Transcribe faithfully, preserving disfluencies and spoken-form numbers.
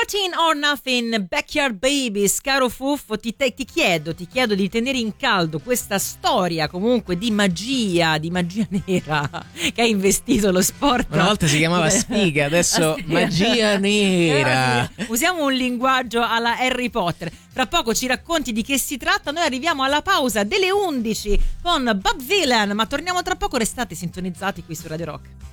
fourteen or Nothing, Backyard Babies. Caro Fuffo, ti, te, ti chiedo ti chiedo di tenere in caldo questa storia comunque di magia, di magia nera che ha investito lo sport. Una volta si chiamava sfiga, adesso magia nera. Usiamo un linguaggio alla Harry Potter. Tra poco ci racconti di che si tratta. Noi arriviamo alla pausa delle undici con Bob Dylan, ma torniamo tra poco. Restate sintonizzati qui su Radio Rock.